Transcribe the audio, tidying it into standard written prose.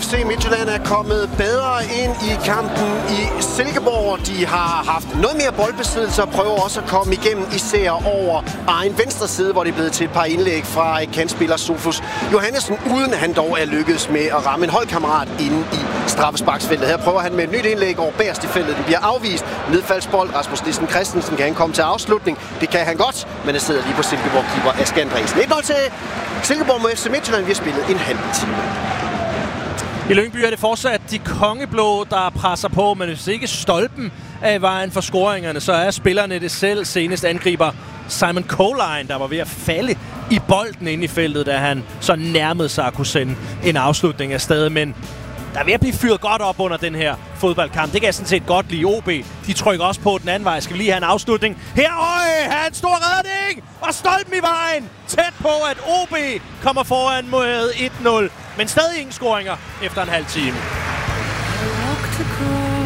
FC Midtjylland er kommet bedre ind i kampen i Silkeborg. De har haft noget mere boldbesiddelse og prøver også at komme igennem især over egen venstre side, hvor det er blevet til et par indlæg fra kantspiller Sofus Johannesen, uden han dog er lykkedes med at ramme en holdkammerat inde i straffesparksfeltet. Her prøver han med et nyt indlæg over bagerst i feltet. Den bliver afvist. Nedfaldsbold. Rasmus Nissen Christensen kan han komme til afslutning. Det kan han godt, men det sidder lige på Silkeborg-keeper Aske Andresen. 1-0 til Silkeborg mod FC Midtjylland. Vi har spillet en halv time. I Lyngby er det fortsat de kongeblå, der presser på, men hvis ikke stolpen er i vejen for scoringerne, så er spillerne det selv. Senest angriber Simon Colline, der var ved at falde i bolden inde i feltet, da han så nærmede sig at kunne sende en afslutning af stedet. Men der er ved at blive fyret godt op under den her fodboldkamp. Det kan jeg sådan set godt lide. OB, de trykker også på den anden vej. Skal vi lige have en afslutning? Her, har en stor redning! Og stolpen i vejen! Tæt på, at OB kommer foran mod 1-0. Men stadig ingen scoringer efter en halv time.